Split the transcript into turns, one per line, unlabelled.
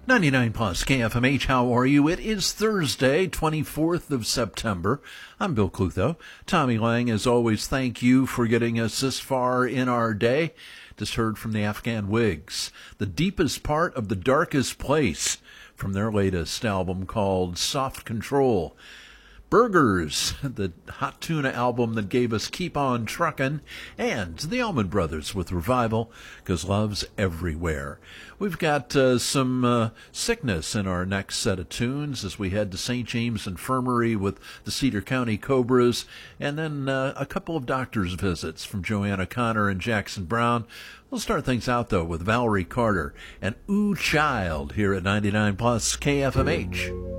99 plus KFMH, how are you? It is Thursday, 24th of September. I'm Bill Clutho. Tommy Lang, as always, thank you for getting us this far in our day. Just heard from the Afghan Wigs, The Deepest Part of the Darkest Place, from their latest album called Soft Control. Burgers, the Hot Tuna album that gave us Keep On Truckin', and the Allman Brothers with Revival, 'Cause Love's Everywhere. We've got some sickness in our next set of tunes as we head to St. James Infirmary with the Cedar County Cobras, and then a couple of doctor's visits from Joanna Connor and Jackson Brown. We'll start things out, though, with Valerie Carter and Ooh Child here at 99 plus KFMH.